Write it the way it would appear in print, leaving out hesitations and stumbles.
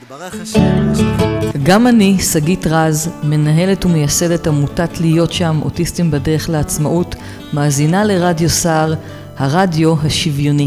ברוך השם, יש לכם. גם אני, שגית רז, מנהלת ומייסדת עמותת להיות שם, אוטיסטים בדרך לעצמאות, מאזינה לרדיו סער, הרדיו השוויוני.